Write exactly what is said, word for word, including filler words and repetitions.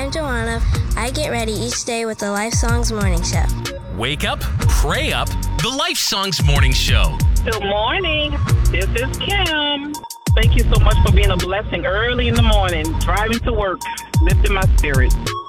I'm Joanna. I get ready each day with the Life Songs Morning Show. Wake up, pray up, the Life Songs Morning Show. Good morning. This is Kim. Thank you so much for being a blessing early in the morning, driving to work, lifting my spirits.